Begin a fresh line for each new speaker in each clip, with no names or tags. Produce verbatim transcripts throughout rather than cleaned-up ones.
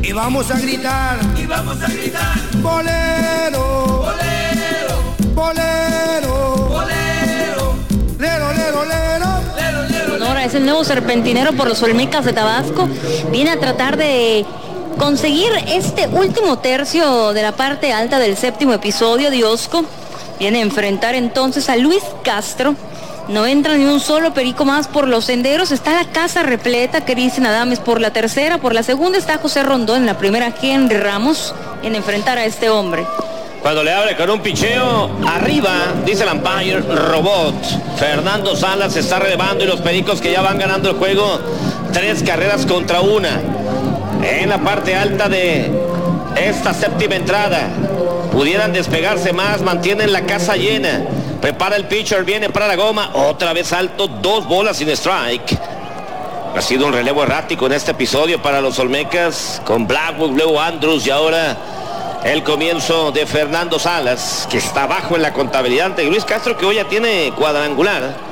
Y vamos a gritar,
y vamos a gritar,
bolero,
bolero,
bolero,
bolero,
lero, lero, lero.
lero, lero, lero.
Ahora es el nuevo serpentinero por los Olmecas de Tabasco. Viene a tratar de conseguir este último tercio de la parte alta del séptimo episodio de Osco. Viene a enfrentar entonces a Luis Castro. No entra ni un solo perico más por los senderos. Está la casa repleta. Cristian Adames por la tercera. Por la segunda está José Rondón. En la primera Henry Ramos en enfrentar a este hombre.
Cuando le abre con un picheo, arriba, dice el umpire, robot. Fernando Salas se está relevando y los pericos que ya van ganando el juego, tres carreras contra una. En la parte alta de esta séptima entrada. Pudieran despegarse más, mantienen la casa llena. Prepara el pitcher, viene para la goma, otra vez alto, dos bolas sin strike. Ha sido un relevo errático en este episodio para los Olmecas, con Blackwood, luego Andrews y ahora el comienzo de Fernando Salas, que está abajo en la contabilidad de Luis Castro, que hoy ya tiene cuadrangular.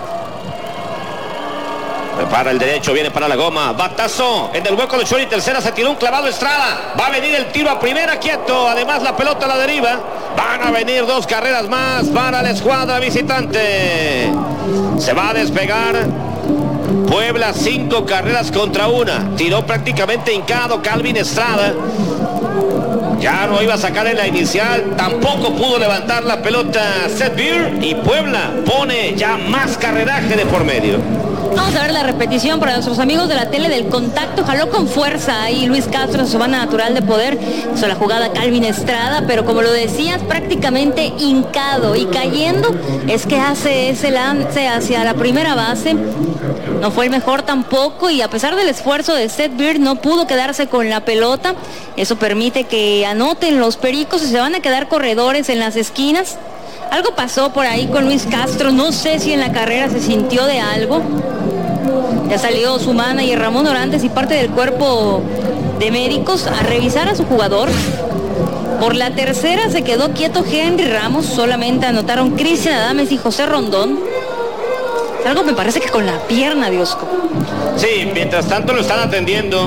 Prepara el derecho, viene para la goma, batazo en el hueco de short y tercera, se tiró un clavado Estrada, va a venir el tiro a primera, quieto, además la pelota a la deriva, van a venir dos carreras más para la escuadra visitante. Se va a despegar Puebla, cinco carreras contra una, tiró prácticamente hincado Calvin Estrada, ya no iba a sacar en la inicial, tampoco pudo levantar la pelota Seth Beer y Puebla pone ya más carreraje de por medio.
Vamos a ver la repetición para nuestros amigos de la tele del contacto. Jaló con fuerza ahí Luis Castro en su banda natural de poder. Hizo la jugada Calvin Estrada, pero como lo decías, prácticamente hincado y cayendo. Es que hace ese lance hacia la primera base. No fue el mejor tampoco y a pesar del esfuerzo de Seth Beard no pudo quedarse con la pelota. Eso permite que anoten los pericos y se van a quedar corredores en las esquinas. Algo pasó por ahí con Luis Castro, no sé si en la carrera se sintió de algo. Ya salió su manager Ramón Orantes y parte del cuerpo de médicos a revisar a su jugador. Por la tercera se quedó quieto Henry Ramos, solamente anotaron Cristian Adames y José Rondón. Algo me parece que con la pierna de Osco.
Sí, mientras tanto lo están atendiendo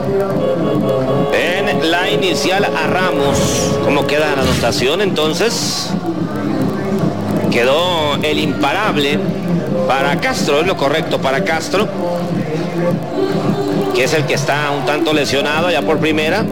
en la inicial a Ramos. ¿Cómo queda la anotación entonces? Quedó el imparable para Castro, es lo correcto para Castro, que es el que está un tanto lesionado ya por primera.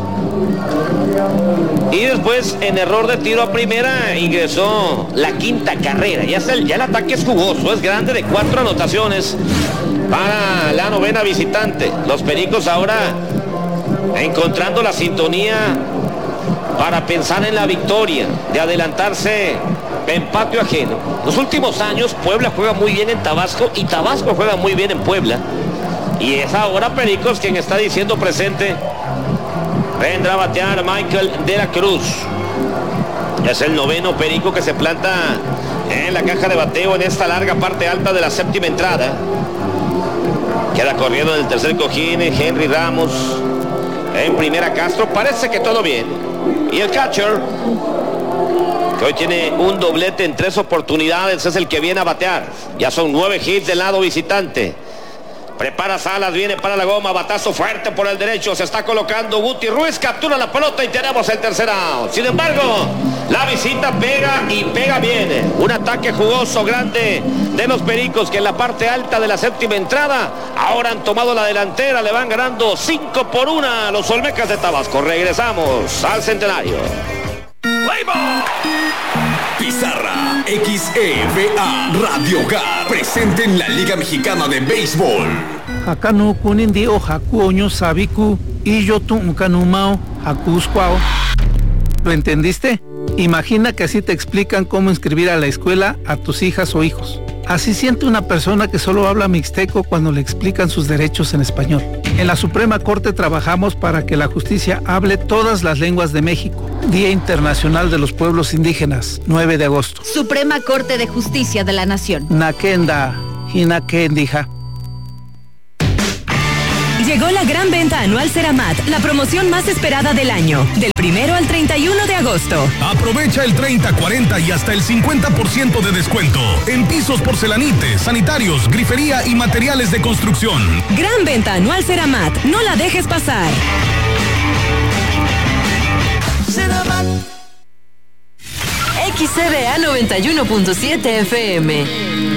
Y después en error de tiro a primera ingresó la quinta carrera. Ya, es el, ya el ataque es jugoso, es grande, de cuatro anotaciones para la novena visitante. Los pericos ahora encontrando la sintonía para pensar en la victoria, de adelantarse en patio ajeno. Los últimos años Puebla juega muy bien en Tabasco y Tabasco juega muy bien en Puebla. Y es ahora Pericos quien está diciendo presente. Vendrá a batear Michael de la Cruz. Es el noveno perico que se planta en la caja de bateo en esta larga parte alta de la séptima entrada. Queda corriendo en el tercer cojín Henry Ramos. En primera Castro, parece que todo bien. Y el catcher, que hoy tiene un doblete en tres oportunidades, es el que viene a batear. Ya son nueve hits del lado visitante. Prepara Salas, viene para la goma, batazo fuerte por el derecho, se está colocando Guti Ruiz, captura la pelota y tenemos el tercer out. Sin embargo, la visita pega y pega bien. Un ataque jugoso, grande de los pericos que en la parte alta de la séptima entrada ahora han tomado la delantera, le van ganando cinco por una a los Olmecas de Tabasco. Regresamos al Centenario.
Pizarra X E V A Radio Hogar presente en la Liga Mexicana de Béisbol.
Hakanu kunindi o hakuoño sabiku y yo tu kanumao hakusquao. ¿Lo entendiste? Imagina que así te explican cómo inscribir a la escuela a tus hijas o hijos. Así siente una persona que solo habla mixteco cuando le explican sus derechos en español. En la Suprema Corte trabajamos para que la justicia hable todas las lenguas de México. Día Internacional de los Pueblos Indígenas, nueve de agosto.
Suprema Corte de Justicia de la Nación.
Nakenda, Hinakendija.
Llegó la gran venta anual Ceramat, la promoción más esperada del año, del primero al treinta y uno de agosto.
Aprovecha el treinta, cuarenta y hasta el cincuenta por ciento de descuento en pisos, porcelanites, sanitarios, grifería y materiales de construcción.
Gran venta anual Ceramat, no la dejes pasar. X C B A noventa y uno punto siete F M.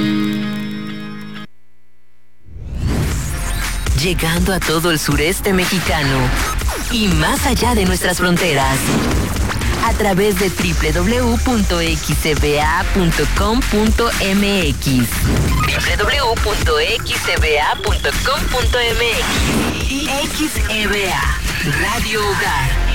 Llegando a todo el sureste mexicano y más allá de nuestras fronteras. A través de doble u doble u doble u punto x c b a punto com punto m x. doble u doble u doble u punto x c b a punto com punto m x. X E B A, Radio Hogar.